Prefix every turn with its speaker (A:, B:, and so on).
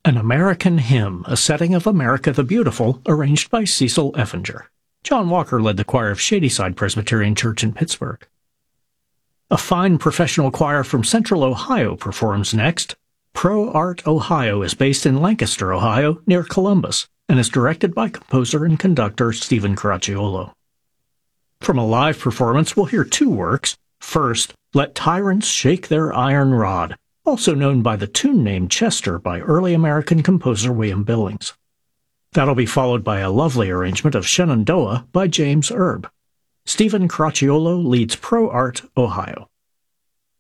A: An American Hymn, a setting of America the Beautiful, arranged by Cecil Effinger. John Walker led the choir of Shadyside Presbyterian Church in Pittsburgh. A fine professional choir from Central Ohio performs next. Pro Art Ohio is based in Lancaster, Ohio, near Columbus, and is directed by composer and conductor Stephen Caracciolo. From a live performance, we'll hear two works. First, Let Tyrants Shake Their Iron Rod, also known by the tune name Chester by early American composer William Billings. That'll be followed by a lovely arrangement of Shenandoah by James Erb. Stephen Caracciolo leads Pro Art Ohio.